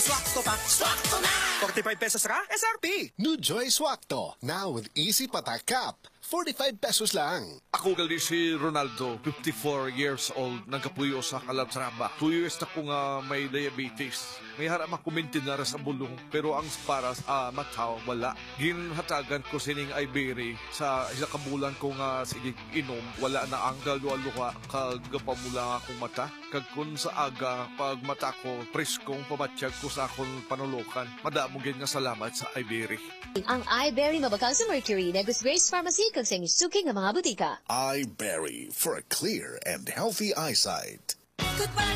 Swakto pa. Swakto na! 45 pesos ka? SRP. New Joy Swakto, now with easy patak cap. 45 pesos lang. Ako gali si Ronaldo, 54 years old, nagkapuyo sa Calatrava. 2 years na ko nga may diabetes. May harap ako maintenance sa bulong, pero ang para sa mataw, wala. Ginhatagan ko sining Iberry sa isa kabulan ko nga sige inom. Wala na ang kaluwa-luwa, kagapamula akong mata. Kag kun sa aga, pag mata ko, preskong pamatsyag ko sa akong panulukan. Madamong nga salamat sa Iberry. Ang iBerry mabakal sa Mercury, Negus Grace Pharmacy, kag sa suking ng mga butika. iBerry for a clear and healthy eyesight. Goodbye.